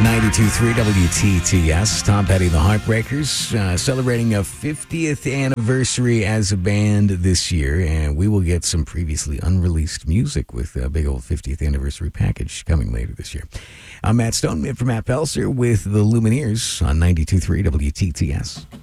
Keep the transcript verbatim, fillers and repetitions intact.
ninety-two point three W T T S. Tom Petty, the Heartbreakers, uh, celebrating a fiftieth anniversary as a band this year, and we will get some previously unreleased music with a big old fiftieth anniversary package coming later this year. I'm Matt Stone, in for Matt Pelser with the Lumineers on ninety-two point three W T T S.